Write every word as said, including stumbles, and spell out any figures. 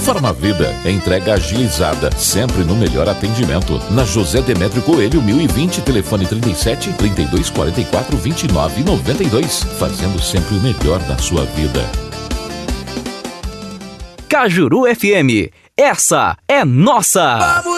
Farmavida, entrega agilizada, sempre no melhor atendimento. Na José Demétrio Coelho, mil e vinte, telefone trinta e sete, trinta e dois, quarenta e quatro, vinte e nove, noventa e dois. Fazendo sempre o melhor na sua vida. Cajuru F M, essa é nossa!